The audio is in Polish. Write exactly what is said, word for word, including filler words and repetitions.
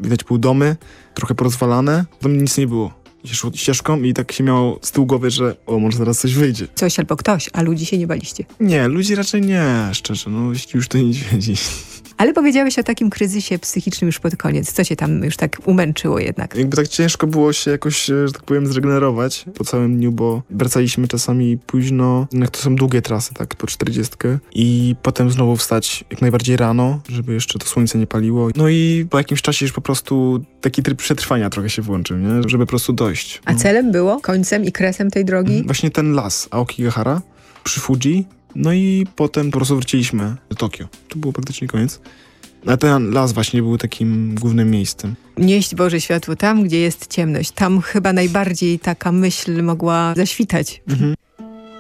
widać były domy, trochę porozwalane, tam nic nie było. się szło ścieżką i tak się miało z tyłu głowy, że o, może zaraz coś wyjdzie. Coś albo ktoś, a ludzi się nie baliście. Nie, ludzi raczej nie, szczerze, no jeśli już to niedźwiedzi. Ale powiedziałeś o takim kryzysie psychicznym już pod koniec. Co cię tam już tak umęczyło jednak? Jakby tak ciężko było się jakoś, że tak powiem, zregenerować po całym dniu, bo wracaliśmy czasami późno, jak to są długie trasy, tak, po czterdziestkę i potem znowu wstać jak najbardziej rano, żeby jeszcze to słońce nie paliło. No i po jakimś czasie już po prostu taki tryb przetrwania trochę się włączył, nie? Żeby po prostu dojść. A celem było? Końcem i kresem tej drogi? Właśnie ten las Aokigahara przy Fuji. No i potem po prostu wróciliśmy do Tokio. To było praktycznie koniec. A ten las właśnie był takim głównym miejscem. Nieść Boże światło tam, gdzie jest ciemność. Tam chyba najbardziej taka myśl mogła zaświtać. Mhm.